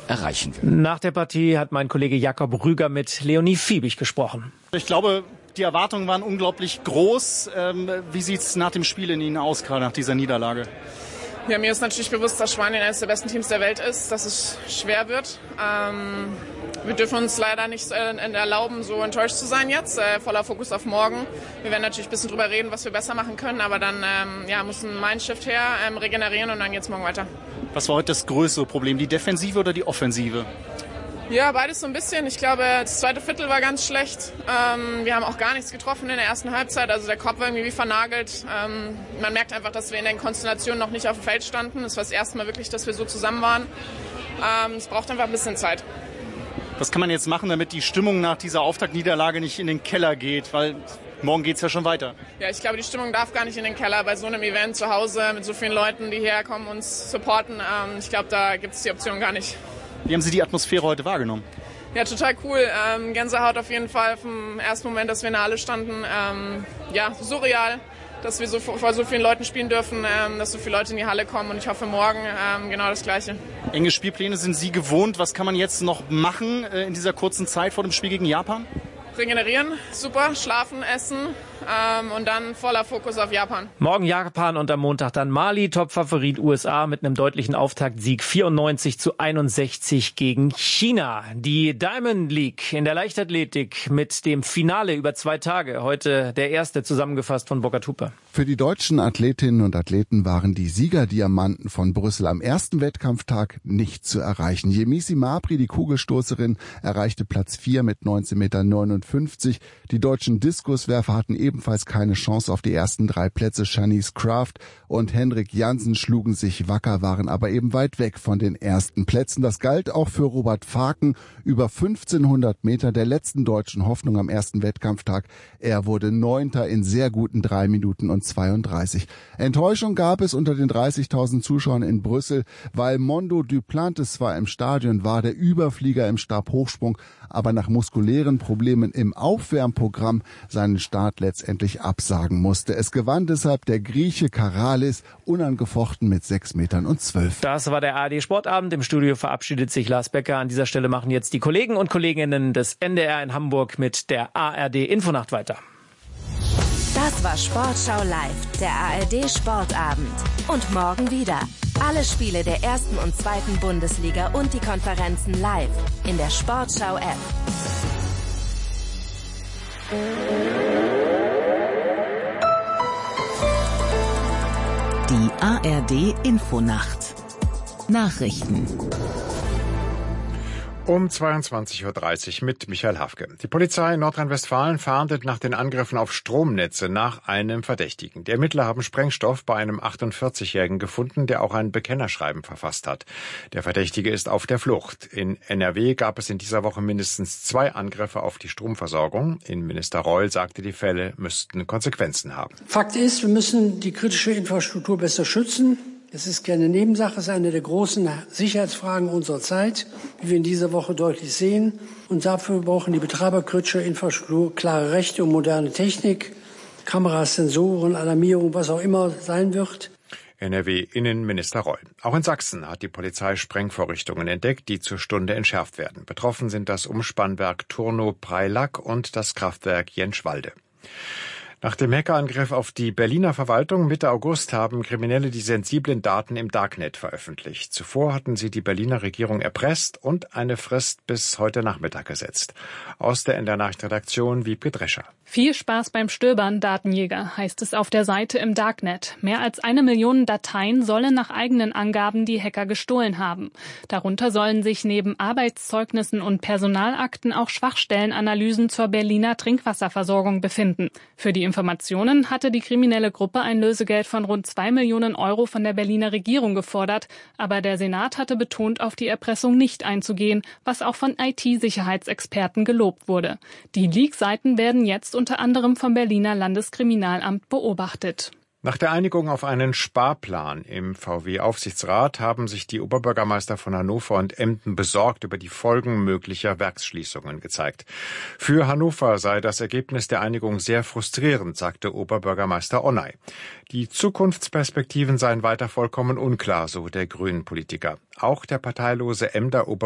erreichen will. Nach der Partie hat mein Kollege Jakob Rüger mit Leonie Fiebig gesprochen. Ich glaube, die Erwartungen waren unglaublich groß. Wie sieht es nach dem Spiel in Ihnen aus, gerade nach dieser Niederlage? Ja, mir ist natürlich bewusst, dass Spanien eines der besten Teams der Welt ist, dass es schwer wird. Wir dürfen uns leider nicht erlauben, so enttäuscht zu sein jetzt. Voller Fokus auf morgen. Wir werden natürlich ein bisschen drüber reden, was wir besser machen können, aber dann muss ein Mindshift her, regenerieren und dann geht's morgen weiter. Was war heute das größere Problem, die Defensive oder die Offensive? Ja, beides so ein bisschen. Ich glaube, das zweite Viertel war ganz schlecht. Wir haben auch gar nichts getroffen in der ersten Halbzeit. Also der Kopf war irgendwie wie vernagelt. Man merkt einfach, dass wir in den Konstellationen noch nicht auf dem Feld standen. Es war das erste Mal wirklich, dass wir so zusammen waren. Es braucht einfach ein bisschen Zeit. Was kann man jetzt machen, damit die Stimmung nach dieser Auftaktniederlage nicht in den Keller geht? Weil morgen geht's ja schon weiter. Ja, ich glaube, die Stimmung darf gar nicht in den Keller bei so einem Event zu Hause mit so vielen Leuten, die hierher kommen, uns supporten. Ich glaube, da gibt es die Option gar nicht. Wie haben Sie die Atmosphäre heute wahrgenommen? Ja, total cool. Gänsehaut auf jeden Fall vom ersten Moment, dass wir in der Halle standen. Surreal, dass wir vor so vielen Leuten spielen dürfen, dass so viele Leute in die Halle kommen. Und ich hoffe morgen genau das Gleiche. Enge Spielpläne sind Sie gewohnt. Was kann man jetzt noch machen in dieser kurzen Zeit vor dem Spiel gegen Japan? Regenerieren, super, schlafen, essen und dann voller Fokus auf Japan. Morgen Japan und am Montag dann Mali, Topfavorit USA mit einem deutlichen Auftaktsieg 94-61 gegen China. Die Diamond League in der Leichtathletik mit dem Finale über 2 Tage. Heute der erste zusammengefasst von Burkhard Hupe. Für die deutschen Athletinnen und Athleten waren die Siegerdiamanten von Brüssel am ersten Wettkampftag nicht zu erreichen. Yemisi Mabry, die Kugelstoßerin, erreichte Platz 4 mit 19,59 Meter. Die deutschen Diskuswerfer hatten ebenfalls keine Chance auf die ersten 3 Plätze. Shanice Kraft und Henrik Jansen schlugen sich wacker, waren aber eben weit weg von den ersten Plätzen. Das galt auch für Robert Faken, über 1500 Meter der letzten deutschen Hoffnung am ersten Wettkampftag. Er wurde 9. in sehr guten 3 Minuten und 32. Enttäuschung gab es unter den 30.000 Zuschauern in Brüssel, weil Mondo Duplantis zwar im Stadion war, der Überflieger im Stabhochsprung, aber nach muskulären Problemen im Aufwärmprogramm seinen Start letztendlich absagen musste. Es gewann deshalb der Grieche Karalis unangefochten mit 6,12 Metern. Das war der ARD Sportabend. Im Studio verabschiedet sich Lars Becker. An dieser Stelle machen jetzt die Kollegen und Kolleginnen des NDR in Hamburg mit der ARD Infonacht weiter. Das war Sportschau live, der ARD Sportabend. Und morgen wieder. Alle Spiele der 1. und 2. Bundesliga und die Konferenzen live in der Sportschau-App. Die ARD Infonacht. Nachrichten. Um 22:30 Uhr mit Michael Hafke. Die Polizei in Nordrhein-Westfalen fahndet nach den Angriffen auf Stromnetze nach einem Verdächtigen. Die Ermittler haben Sprengstoff bei einem 48-Jährigen gefunden, der auch ein Bekennerschreiben verfasst hat. Der Verdächtige ist auf der Flucht. In NRW gab es in dieser Woche mindestens 2 Angriffe auf die Stromversorgung. Innenminister Reul sagte, die Fälle müssten Konsequenzen haben. Fakt ist, wir müssen die kritische Infrastruktur besser schützen. Es ist keine Nebensache, es ist eine der großen Sicherheitsfragen unserer Zeit, wie wir in dieser Woche deutlich sehen. Und dafür brauchen die Betreiber kritischer Infrastruktur klare Rechte und moderne Technik, Kameras, Sensoren, Alarmierung, was auch immer sein wird. NRW-Innenminister Reul. Auch in Sachsen hat die Polizei Sprengvorrichtungen entdeckt, die zur Stunde entschärft werden. Betroffen sind das Umspannwerk Turnow-Preilack und das Kraftwerk Jenschwalde. Nach dem Hackerangriff auf die Berliner Verwaltung Mitte August haben Kriminelle die sensiblen Daten im Darknet veröffentlicht. Zuvor hatten sie die Berliner Regierung erpresst und eine Frist bis heute Nachmittag gesetzt. Aus der NDR Nachrichtenredaktion Wiebke Drescher. Viel Spaß beim Stöbern, Datenjäger, heißt es auf der Seite im Darknet. Mehr als 1 Million Dateien sollen nach eigenen Angaben die Hacker gestohlen haben. Darunter sollen sich neben Arbeitszeugnissen und Personalakten auch Schwachstellenanalysen zur Berliner Trinkwasserversorgung befinden. Für die Informationen hatte die kriminelle Gruppe ein Lösegeld von rund 2 Millionen Euro von der Berliner Regierung gefordert, aber der Senat hatte betont, auf die Erpressung nicht einzugehen, was auch von IT-Sicherheitsexperten gelobt wurde. Die Leak-Seiten werden jetzt unter anderem vom Berliner Landeskriminalamt beobachtet. Nach der Einigung auf einen Sparplan im VW-Aufsichtsrat haben sich die Oberbürgermeister von Hannover und Emden besorgt über die Folgen möglicher Werksschließungen gezeigt. Für Hannover sei das Ergebnis der Einigung sehr frustrierend, sagte Oberbürgermeister Onay. Die Zukunftsperspektiven seien weiter vollkommen unklar, so der Grünen-Politiker. Auch der parteilose Emder